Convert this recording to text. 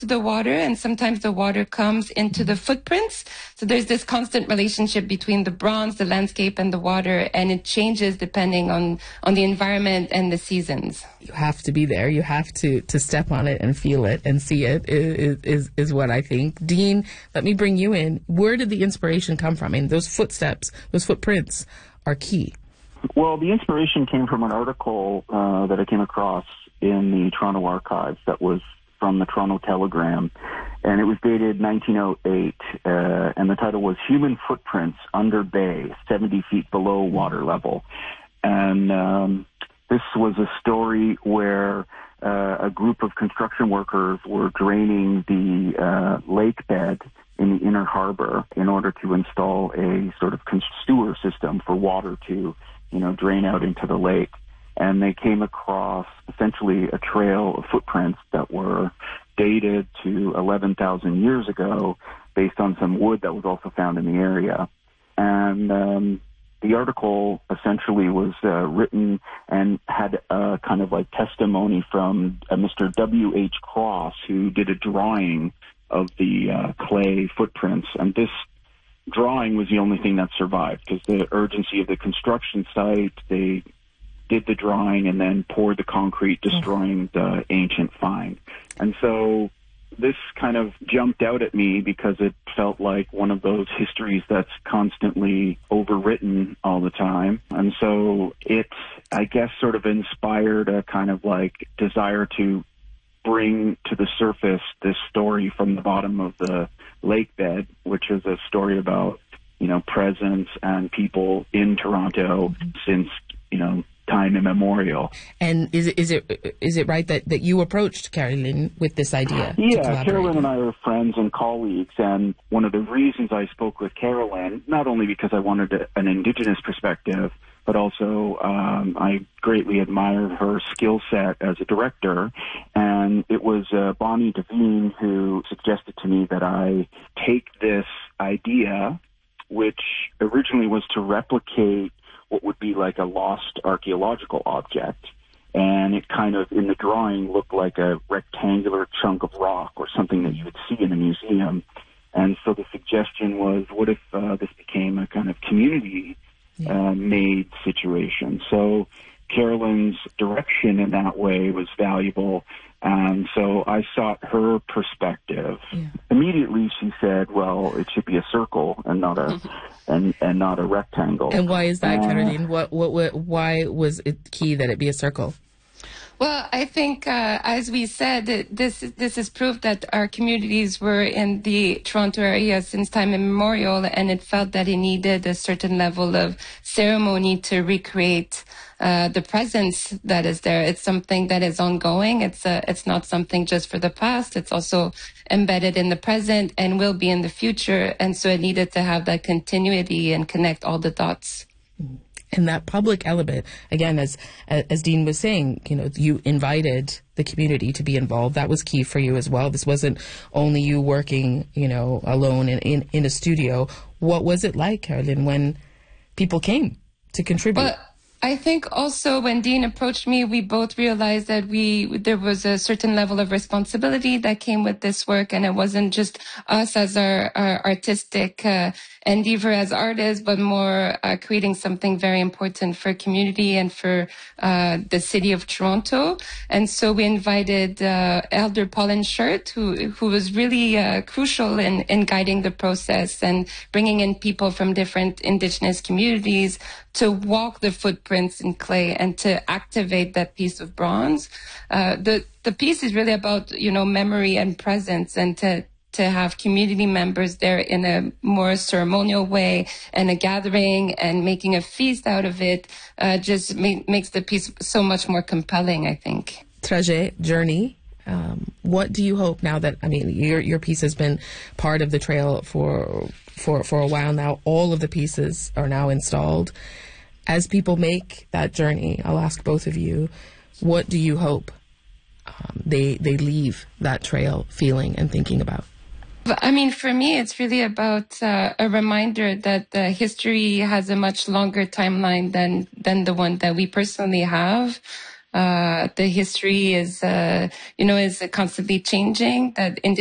the water, and sometimes the water comes into the footprints. So there's this constant relationship between the bronze, the landscape, and the water, and it changes depending on the environment and the seasons. You have to be there. You have to step on it and feel it and see it is what I think. Dean, let me bring you in. Where did the inspiration come from? I mean, those footsteps, those footprints are key. Well, the inspiration came from an article that I came across in the Toronto Archives that was from the Toronto Telegram, and it was dated 1908, and the title was Human Footprints Under Bay, 70 feet below water level. And this was a story where a group of construction workers were draining the lake bed in the inner harbor in order to install a sort of sewer system for water to, drain out into the lake. And they came across essentially a trail of footprints that were dated to 11,000 years ago based on some wood that was also found in the area. And the article essentially was written and had a kind of like testimony from Mr. W.H. Cross, who did a drawing of the clay footprints. And this drawing was the only thing that survived because the urgency of the construction site, they did the drawing and then poured the concrete, destroying the ancient find. And so this kind of jumped out at me because it felt like one of those histories that's constantly overwritten all the time. And so it, I guess, sort of inspired a kind of like desire to bring to the surface this story from the bottom of the lake bed, which is a story about, presence and people in Toronto since, time immemorial. And is it right that you approached Carolyn with this idea? Yeah, Carolyn and I are friends and colleagues, and one of the reasons I spoke with Carolyn, not only because I wanted an Indigenous perspective, but also I greatly admired her skill set as a director, and it was Bonnie Devine who suggested to me that I take this idea, which originally was to replicate what would be like a lost archaeological object. And it kind of, in the drawing, looked like a rectangular chunk of rock or something that you would see in a museum. And so the suggestion was, what if this became a kind of community-made situation? So Carolyn's direction in that way was valuable. And so I sought her perspective. Yeah. Immediately she said, well, it should be a circle and not a and not a rectangle. And why is that, Caroline? Why was it key that it be a circle? Well, I think, as we said, this is proof that our communities were in the Toronto area since time immemorial, and it felt that it needed a certain level of ceremony to recreate the presence that is there. It's something that is ongoing. It's not something just for the past. It's also embedded in the present and will be in the future. And so it needed to have that continuity and connect all the dots. And that public element, again, as Dean was saying, you invited the community to be involved. That was key for you as well. This wasn't only you working, alone in a studio. What was it like, Carolyn, when people came to contribute? Well, I think also when Dean approached me, we both realized that there was a certain level of responsibility that came with this work, and it wasn't just us as our artistic endeavor as artists, but more creating something very important for community and for the city of Toronto. And so we invited Elder Pauline Shirt, who was really crucial in guiding the process and bringing in people from different Indigenous communities to walk the footprints in clay and to activate that piece of bronze. The piece is really about, memory and presence, and to have community members there in a more ceremonial way and a gathering and making a feast out of it just makes the piece so much more compelling, I think. Trajet, journey. What do you hope now that, your piece has been part of the trail for a while now. All of the pieces are now installed. As people make that journey, I'll ask both of you, what do you hope they leave that trail feeling and thinking about? For me, it's really about a reminder that history has a much longer timeline than the one that we personally have. the history is, is constantly changing, that